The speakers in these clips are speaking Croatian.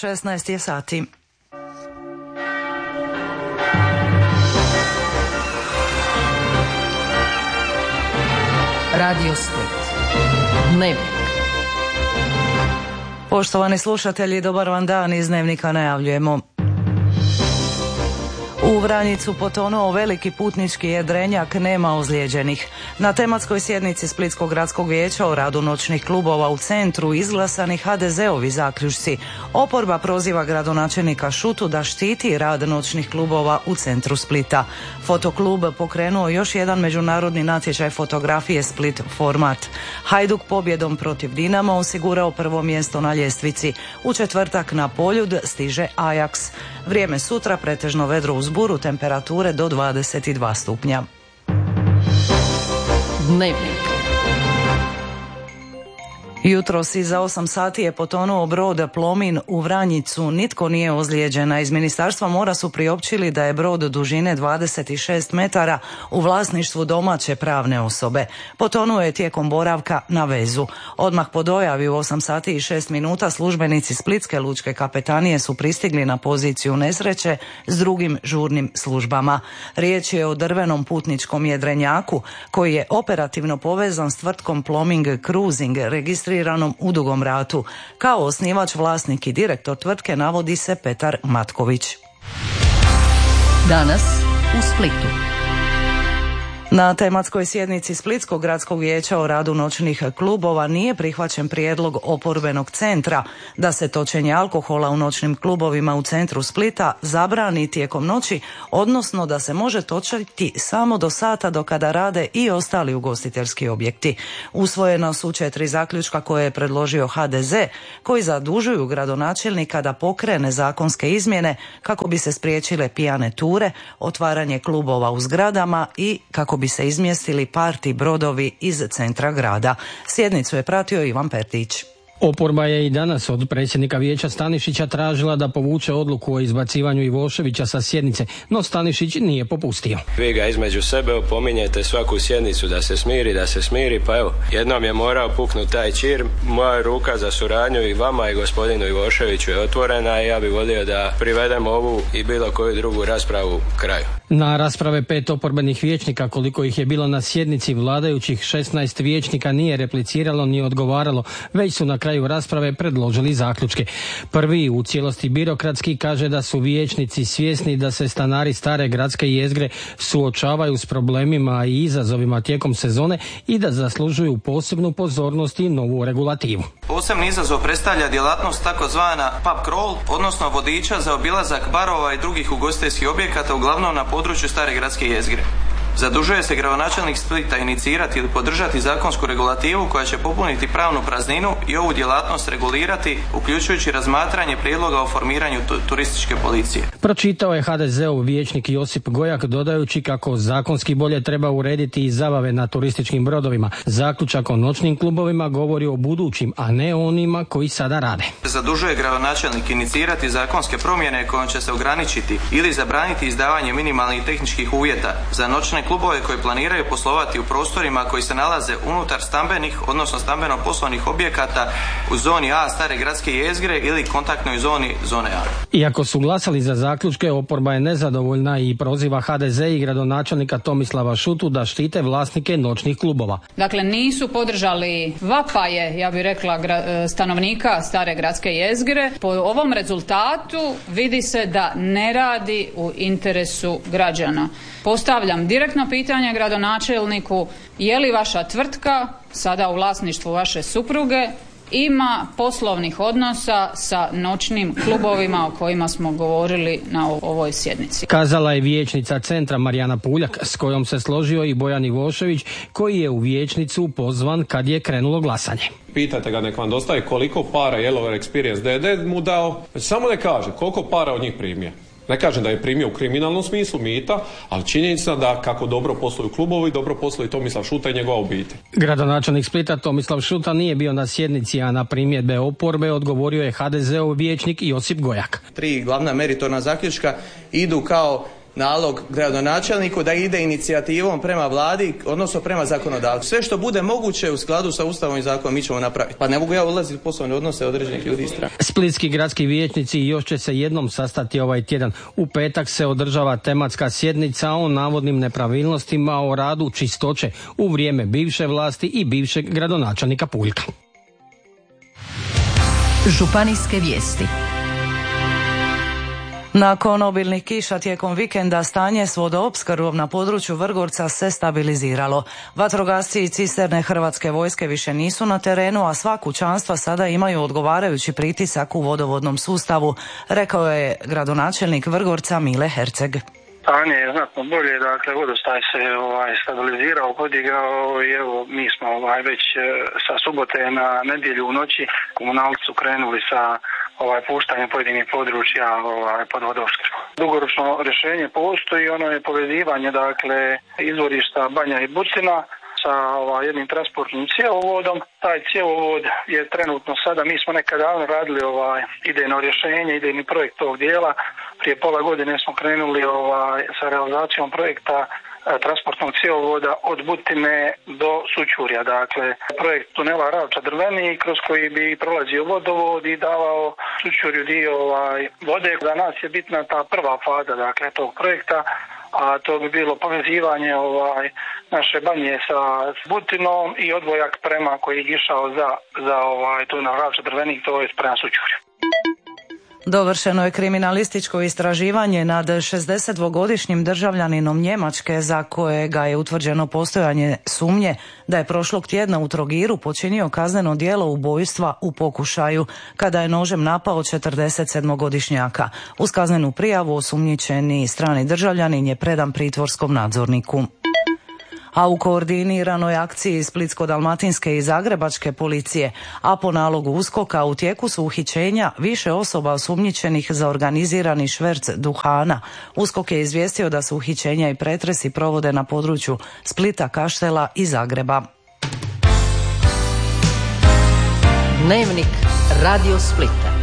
16 je sati. Radio Split. Dnevnik. Poštovani slušatelji, dobar vam dan, iz Dnevnika najavljujemo. U Vranjicu potonuo veliki putnički jedrenjak, nema ozlijeđenih. Na tematskoj sjednici Splitskog gradskog vijeća o radu noćnih klubova u centru izglasani HDZ-ovi zaključci. Oporba proziva gradonačelnika Šutu da štiti rad noćnih klubova u centru Splita. Fotoklub pokrenuo još jedan međunarodni natječaj fotografije Split format. Hajduk pobjedom protiv Dinama osigurao prvo mjesto na ljestvici. U četvrtak na Poljud stiže Ajax. Vrijeme sutra pretežno vedro uz buru, temperature do 22 stupnja. Dnevnik. Jutros iza 8 sati je potonuo brod Plomin u Vranjicu. Nitko nije ozlijeđen, a iz Ministarstva mora su priopćili da je brod dužine 26 metara u vlasništvu domaće pravne osobe. Potonuo je tijekom boravka na vezu. Odmah po dojavi u 8 sati i 6 minuta službenici Splitske lučke kapetanije su pristigli na poziciju nesreće s drugim žurnim službama. Riječ je o drvenom putničkom jedrenjaku koji je operativno povezan s tvrtkom Ploming Cruising, registriranom u Dugom Ratu. Kao osnivač, vlasnik i direktor tvrtke navodi se Petar Matković. Danas u Splitu. Na tematskoj sjednici Splitskog gradskog vijeća o radu noćnih klubova nije prihvaćen prijedlog oporbenog centra da se točenje alkohola u noćnim klubovima u centru Splita zabrani tijekom noći, odnosno da se može točiti samo do sata do kada rade i ostali ugostiteljski objekti. Usvojena su 4 zaključka koje je predložio HDZ, koji zadužuju gradonačelnika da pokrene zakonske izmjene kako bi se spriječile pijane ture, otvaranje klubova u zgradama i kako bi se izmjestili parti brodovi iz centra grada. Sjednicu je pratio Ivan Pertić. Oporba je i danas od predsjednika vijeća Stanišića tražila da povuče odluku o izbacivanju Ivoševića sa sjednice, no Stanišić nije popustio. Vi ga između sebe opominjete svaku sjednicu da se smiri, pa evo, jednom je morao puknuti taj čir. Moja ruka za suradnju i vama i gospodinu Ivoševiću je otvorena i ja bih volio da privedemo ovu i bilo koju drugu raspravu kraju. Na rasprave 5 oporbenih vijećnika, koliko ih je bilo na sjednici vladajućih, 16 vijećnika nije repliciralo ni odgovaralo, već su na kraju rasprave predložili zaključke. Prvi, u cijelosti birokratski, kaže da su vijećnici svjesni da se stanari stare gradske jezgre suočavaju s problemima i izazovima tijekom sezone i da zaslužuju posebnu pozornost i novu regulativu. Posebni izazov predstavlja djelatnost takozvana pub crawl, odnosno vodiča za obilazak barova i drugih ugostiteljskih objekata, uglavnom na području stare gradske jezgre. Zadužuje se gradonačelnik Splita inicirati ili podržati zakonsku regulativu koja će popuniti pravnu prazninu i ovu djelatnost regulirati, uključujući razmatranje prijedloga o formiranju turističke policije. Pročitao je HDZ-ov vijećnik Josip Gojak, dodajući kako zakonski bolje treba urediti i zabave na turističkim brodovima. Zaključak o noćnim klubovima govori o budućim, a ne onima koji sada rade. Zadužuje gradonačelnik inicirati zakonske promjene kojom će se ograničiti ili zabraniti izdavanje minimalnih tehničkih uvjeta za noćne klubove koji planiraju poslovati u prostorima koji se nalaze unutar stambenih, odnosno stambeno-poslovnih objekata u zoni A stare gradske jezgre ili kontaktnoj zoni zone A. Iako su glasali za zaključke, oporba je nezadovoljna i proziva HDZ i gradonačelnika Tomislava Šutu da štite vlasnike noćnih klubova. Dakle, nisu podržali vapaje, ja bih rekla, stanovnika stare gradske jezgre. Po ovom rezultatu vidi se da ne radi u interesu građana. Postavljam direktno pitanje gradonačelniku, je li vaša tvrtka, sada u vlasništvu vaše supruge, ima poslovnih odnosa sa noćnim klubovima o kojima smo govorili na ovoj sjednici? Kazala je vijećnica centra Marijana Puljak, s kojom se složio i Bojan Ivošević, koji je u vijećnicu pozvan kad je krenulo glasanje. Pitajte ga, nek vam dostaje koliko para Yellow Experience DD mu dao, samo ne kaže koliko para od njih primio. Ne kažem da je primio u kriminalnom smislu mita, ali činjenica da kako dobro posluju klubovi, dobro posluju Tomislav Šuta i njegova obitelj. Gradonačelnik Splita Tomislav Šuta nije bio na sjednici, a na primjedbe oporbe odgovorio je HDZ-ov vijećnik Josip Gojak. 3 glavna meritorna zaključka idu kao nalog gradonačelniku da ide inicijativom prema vladi, odnosno prema zakonodavcu. Sve što bude moguće u skladu sa Ustavom i zakonom mi ćemo napraviti. Pa ne mogu ja ulaziti u poslovne odnose određenih ljudi iz stranke. Splitski gradski vijećnici još će se jednom sastati ovaj tjedan. U petak se održava tematska sjednica o navodnim nepravilnostima o radu čistoće u vrijeme bivše vlasti i bivšeg gradonačelnika Puljka. Županijske vijesti. Nakon obilnih kiša tijekom vikenda stanje s vodoopskrbom na području Vrgorca se stabiliziralo. Vatrogasci i cisterne Hrvatske vojske više nisu na terenu, a sva kućanstva sada imaju odgovarajući pritisak u vodovodnom sustavu, rekao je gradonačelnik Vrgorca Mile Herceg. Stanje je znatno bolje, dakle vodostaj se stabilizirao, podigao i evo mi smo već sa subote na nedjelju u noći komunalci su krenuli sa puštanjem pojedinih područja pod vodoopskrbu. Dugoročno rješenje postoji, ono je povezivanje dakle izvorišta Banja i Bucina sa jednim transportnim cjevovodom. Taj cjevovod je trenutno sada, mi smo nekad davno radili idejno rješenje, idejni projekt tog dijela. Prije pola godine smo krenuli sa realizacijom projekta transportnog cjevovoda od Butine do Sućurja. Dakle, projekt tunela Ravča-Drveni kroz koji bi prolazio vodovod i davao Sućurju dio vode. Za nas je bitna ta prva faza dakle, tog projekta, a to bi bilo povezivanje naše Banje sa Butinom i odvojak prema koji je išao za tunel Ravča-Drvenik, to je prema Sućurju. Dovršeno je kriminalističko istraživanje nad 62-godišnjim državljaninom Njemačke za kojega je utvrđeno postojanje sumnje da je prošlog tjedna u Trogiru počinio kazneno djelo ubojstva u pokušaju kada je nožem napao 47-godišnjaka. Uz kaznenu prijavu osumnjičeni strani državljanin je predan pritvorskom nadzorniku. A u koordiniranoj akciji Splitsko-dalmatinske i Zagrebačke policije, a po nalogu USKOK-a u tijeku su uhićenja više osoba osumnjičenih za organizirani šverc duhana. USKOK je izvijestio da su uhićenja i pretresi provode na području Splita, Kaštela i Zagreba. Dnevnik Radio Splita.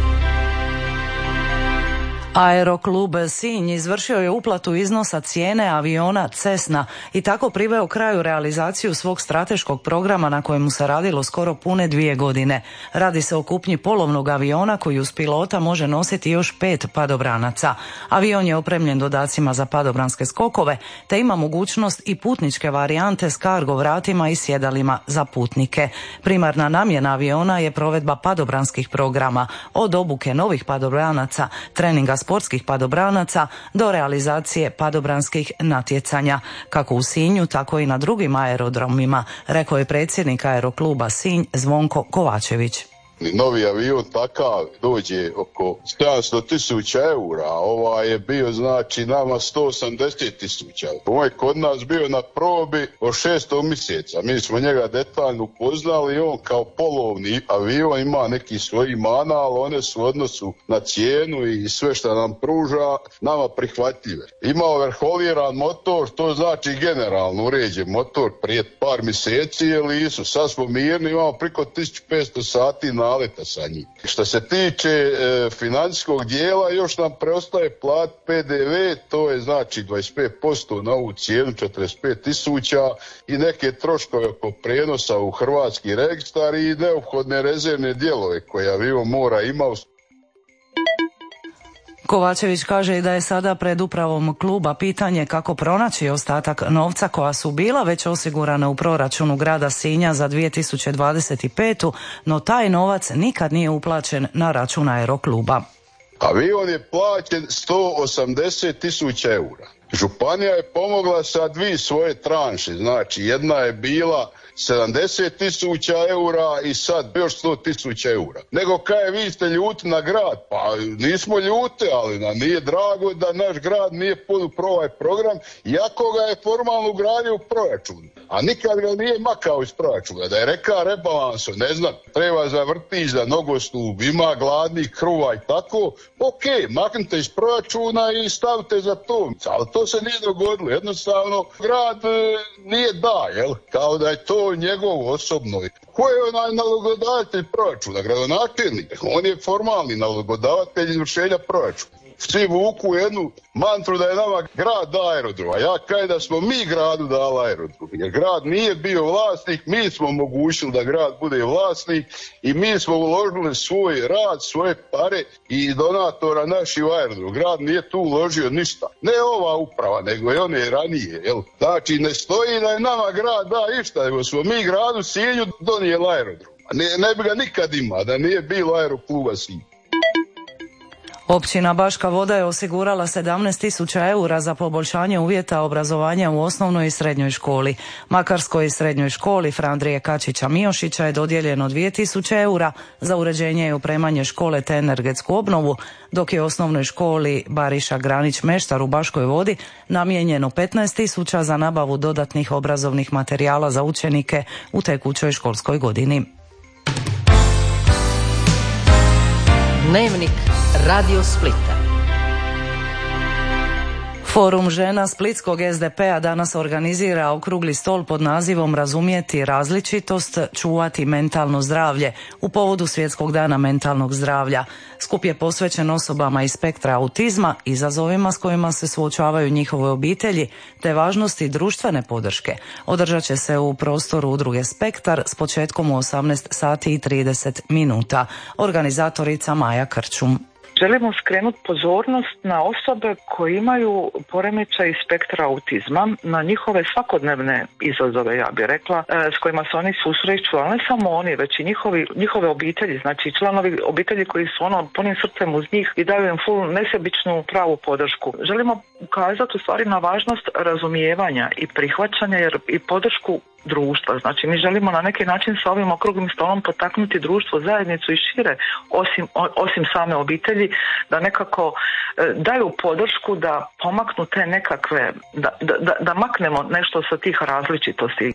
Aeroklub Sinj izvršio je uplatu iznosa cijene aviona Cessna i tako priveo kraju realizaciju svog strateškog programa na kojemu se radilo skoro pune 2 godine. Radi se o kupnji polovnog aviona koji uz pilota može nositi još 5 padobranaca. Avion je opremljen dodacima za padobranske skokove, te ima mogućnost i putničke varijante s cargo vratima i sjedalima za putnike. Primarna namjena aviona je provedba padobranskih programa, od obuke novih padobranaca, treninga sportskih padobranaca do realizacije padobranskih natjecanja, kako u Sinju, tako i na drugim aerodromima, rekao je predsjednik Aerokluba Sinj Zvonko Kovačević. Novi avion takav dođe oko 700.000 eura, ovaj je bio znači nama 180.000. Ovaj kod nas bio na probi od 6. mjeseca. Mi smo njega detaljno upoznali i on kao polovni avion ima neki svoji mana, ali one su u odnosu na cijenu i sve što nam pruža nama prihvatljive. Imao verholiran motor, to znači generalno uređen motor prije par mjeseci je lisu. Sad smo mirni, imamo priko 1500 sati naleta sa njim. Što se tiče financijskog dijela, još nam preostaje plat PDV, to je znači 25% na ovu cijenu 45.000 i neke troškove oko prenosa u hrvatski registar i neophodne rezervne dijelove koje avion mora imati. Kovačević kaže i da je sada pred upravom kluba pitanje kako pronaći ostatak novca koja su bila već osigurana u proračunu grada Sinja za 2025. no taj novac nikad nije uplaćen na račun Aerokluba. Avion je plaćen 180.000 eura. Županija je pomogla sa 2 svoje tranše, znači jedna je bila 70.000 eura i sad još 100.000 eura. Nego kaj vi ste ljuti na grad? Pa nismo ljuti, ali nam nije drago da naš grad nije podupro ovaj program, iako ga je formalno ugradio u proračun. A nikad ga nije makao iz proračuna. Da je rekao rebalansom, ne znam, treba za vrtić, za nogostup, ima gladnih kruva i tako, ok, maknite iz proračuna i stavite za to. Ali to se nije dogodilo. Jednostavno, grad nije da, jel? Kao da je to njegov osobno. Ko je onaj nalogodavatelj proračuna? Gradonačelnik. On je formalni nalogodavatelj izvršenja proračuna. Svi vuku jednu mantru da je nama grad da aerodroma. Ja kažem da smo mi gradu dali aerodrom. Jer grad nije bio vlasnik, mi smo omogućili da grad bude vlasnik i mi smo uložili svoj rad, svoje pare i donatora naši u aerodrom. Grad nije tu uložio ništa. Ne ova uprava, nego i one ranije. Jel? Znači ne stoji da je nama grad da išta, nego smo mi gradu Sinju donijeli aerodrom. Ne bi ga nikad imao da nije bilo aerokluba Sinj. Općina Baška Voda je osigurala 17.000 eura za poboljšanje uvjeta obrazovanja u osnovnoj i srednjoj školi. Makarskoj srednjoj školi Fra Andrije Kačića Miošića je dodijeljeno 2.000 eura za uređenje i opremanje škole te energetsku obnovu, dok je osnovnoj školi Bariša Granić Meštar u Baškoj Vodi namijenjeno 15.000 za nabavu dodatnih obrazovnih materijala za učenike u tekućoj školskoj godini. Dnevnik Radio Splita. Forum žena Splitskog SDP-a danas organizira okrugli stol pod nazivom Razumjeti različitost, čuvati mentalno zdravlje u povodu Svjetskog dana mentalnog zdravlja. Skup je posvećen osobama iz spektra autizma, izazovima s kojima se suočavaju njihove obitelji, te važnosti društvene podrške. Održat će se u prostoru udruge Spektar s početkom u 18:30. Organizatorica Maja Krčum. Želimo skrenuti pozornost na osobe koje imaju poremećaj iz spektra autizma, na njihove svakodnevne izazove, ja bih rekla, s kojima se oni susreću, ali ne samo oni, već i njihove obitelji, znači članovi obitelji koji su punim srcem uz njih i daju im full nesebičnu pravu podršku. Želimo ukazati u stvari na važnost razumijevanja i prihvaćanja jer i podršku društva. Znači mi želimo na neki način sa ovim okruglim stolom potaknuti društvo, zajednicu i šire osim same obitelji da nekako daju podršku da pomaknu te nekakve, da maknemo nešto sa tih različitosti.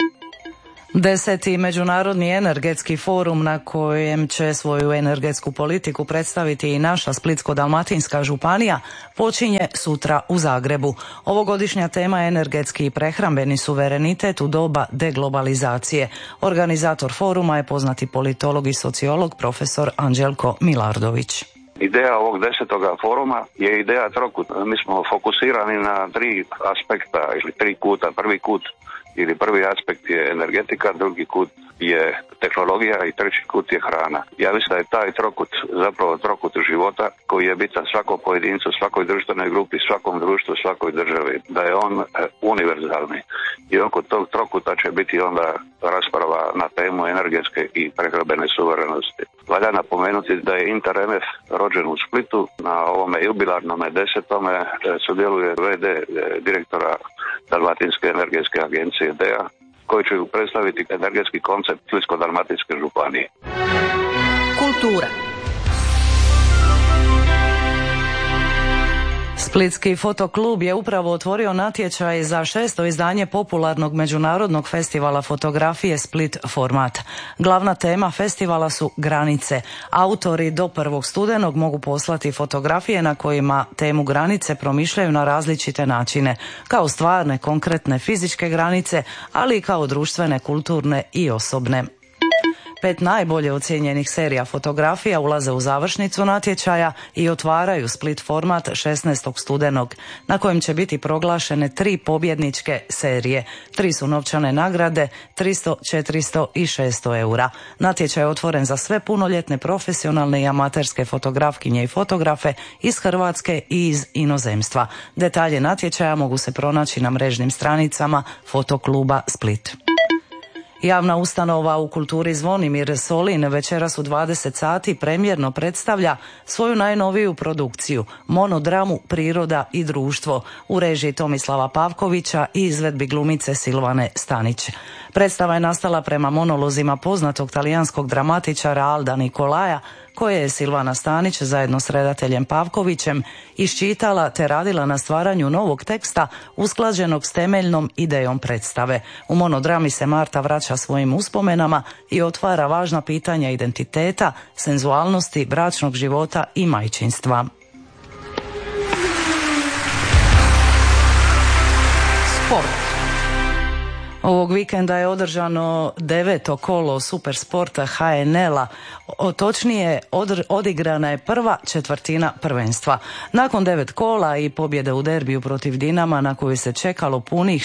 10. Međunarodni energetski forum na kojem će svoju energetsku politiku predstaviti i naša Splitsko-dalmatinska županija počinje sutra u Zagrebu. Ovogodišnja tema je energetski i prehrambeni suverenitet u doba deglobalizacije. Organizator foruma je poznati politolog i sociolog profesor Anđelko Milardović. Ideja ovog 10. foruma je ideja trokut. Mi smo fokusirani na 3 aspekta ili 3 kuta. Prvi kut ili prvi aspekt je energetika, drugi kut je tehnologija i treći kut je hrana. Ja mislim da je taj trokut zapravo trokut života koji je bitan svakom pojedincu, svakoj društvenoj grupi, svakom društvu, svakoj državi, da je on univerzalni. I oko tog trokuta će biti onda rasprava na temu energetske i prehrambene suverenosti. Valja napomenuti da je Inter-MF rođen u Splitu, na ovome jubilarnome 10. sudjeluje VD direktora Dalmatinske energetske agencije DEA, koji će predstaviti energetski koncept Splitsko-dalmatinske županije. Kultura. Splitski fotoklub je upravo otvorio natječaj za 6. izdanje popularnog međunarodnog festivala fotografije Split Format. Glavna tema festivala su granice. Autori do 1. studenog mogu poslati fotografije na kojima temu granice promišljaju na različite načine, kao stvarne, konkretne fizičke granice, ali i kao društvene, kulturne i osobne. 5 najbolje ocijenjenih serija fotografija ulaze u završnicu natječaja i otvaraju Split Format 16. studenog, na kojem će biti proglašene 3 pobjedničke serije. 3 su novčane nagrade, 300, 400 i 600 eura. Natječaj je otvoren za sve punoljetne, profesionalne i amaterske fotografkinje i fotografe iz Hrvatske i iz inozemstva. Detalje natječaja mogu se pronaći na mrežnim stranicama Fotokluba Split. Javna ustanova u kulturi Zvonimir Solin večeras u 20 sati premijerno predstavlja svoju najnoviju produkciju, monodramu Priroda i društvo, u režiji Tomislava Pavkovića i izvedbi glumice Silvane Stanić. Predstava je nastala prema monolozima poznatog talijanskog dramatičara Alda Nikolaja, koje je Silvana Stanić zajedno s redateljem Pavkovićem iščitala te radila na stvaranju novog teksta usklađenog s temeljnom idejom predstave. U monodrami se Marta vraća svojim uspomenama i otvara važna pitanja identiteta, senzualnosti, bračnog života i majčinstva. Sport. Ovog vikenda je održano 9. kolo Supersporta HNL-a, točnije odigrana je prva četvrtina prvenstva. Nakon 9 kola i pobjede u derbiju protiv Dinama na koju se čekalo punih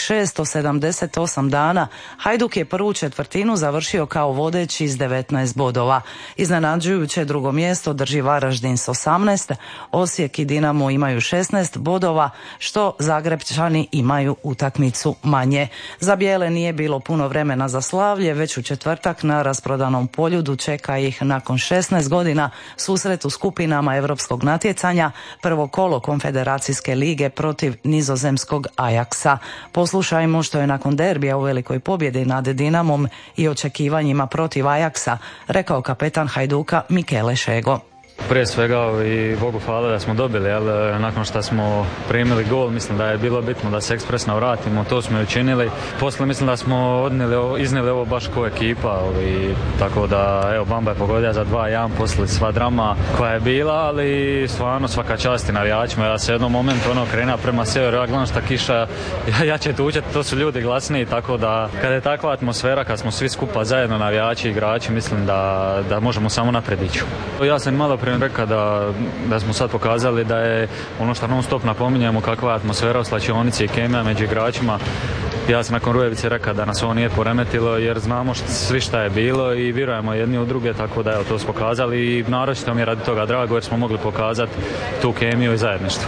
678 dana, Hajduk je prvu četvrtinu završio kao vodeći s 19 bodova. Iznenađujuće drugo mjesto drži Varaždin s 18, Osijek i Dinamo imaju 16 bodova, što Zagrepčani imaju utakmicu manje. Za bijele nije bilo puno vremena za slavlje, već u četvrtak na rasprodanom Poljudu čeka ih nakon 16 godina susret u skupinama europskog natjecanja, prvo kolo Konfederacijske lige protiv nizozemskog Ajaksa. Poslušajmo što je nakon derbija u velikoj pobjedi nad Dinamom i očekivanjima protiv Ajaksa rekao kapetan Hajduka Mikele Šego. Prije svega i Bogu hvala da smo dobili, ali nakon što smo primili gol, mislim da je bilo bitno da se ekspresno vratimo, to smo i učinili. Poslije mislim da smo iznijeli ovo baš ko ekipa, tako da evo Bamba je pogodio za 2-1 poslije sva drama koja je bila, ali stvarno svaka čast navijačima. Ja se jednom momentu krenuo prema sjeveru, ja gledam šta kiša jače tučet, to su ljudi glasniji, tako da kada je takva atmosfera, kad smo svi skupa zajedno navijači i igrači, mislim da možemo samo naprijed ići. Ja sam malo prije rekao da smo sad pokazali da je ono što non stop napominjemo kakva je atmosfera u slačionici i kemija među igračima. Ja sam nakon Rujevice rekao da nas ovo nije poremetilo jer znamo svi šta je bilo i vjerujemo jedni u druge, tako da evo to smo pokazali i naročito mi je radi toga drago jer smo mogli pokazati tu kemiju i zajedništvo.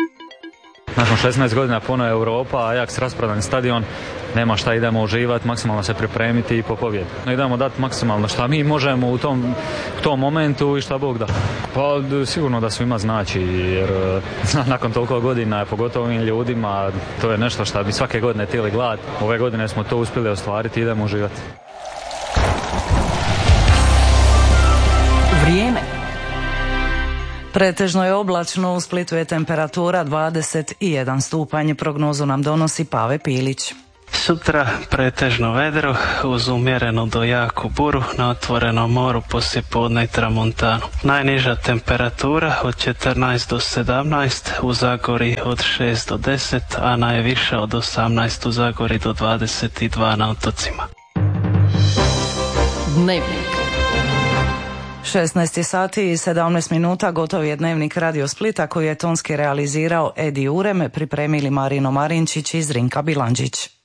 Nakon 16 godina puno Europa, Ajax rasprodan stadion, nema šta, idemo uživati, maksimalno se pripremiti i po pobjedi. Idemo dati maksimalno šta mi možemo u tom momentu i šta Bog da. Pa sigurno da svima znači, jer nakon toliko godina, pogotovo ovim ljudima, to je nešto što bi svake godine htjeli gledati. Ove godine smo to uspjeli ostvariti i idemo uživati. Vrijeme. Pretežno je oblačno, u Splitu je temperatura 21 stupanj, prognozu nam donosi Pave Pilić. Sutra pretežno vedro uz umjerenu do jaku buru na otvorenom moru poslijepodne i tramontanu. Najniža temperatura od 14 do 17, u Zagori od 6 do 10, a najviša od 18 u Zagori do 22 na otocima. Dnevnik. 16 sati i 17 minuta, gotov je Dnevnik Radio Splita koji je tonski realizirao Edi Urem, pripremili Marino Marinčić i Zrinka Bilandžić.